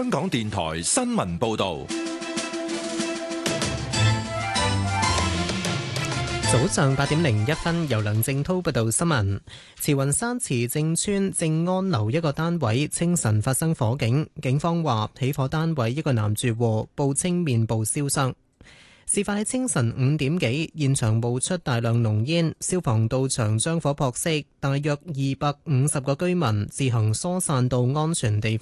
香港電台新聞報道。 早上8:01，由梁正滔報道新聞。慈雲山慈正邨正安樓一個單位清晨發生火警，警方話起火單位一個男住戶報稱面部燒傷。事發喺清晨5點幾，現場冒出大量濃煙，消防到場將火撲熄，大約250個居民自行疏散到安全地方。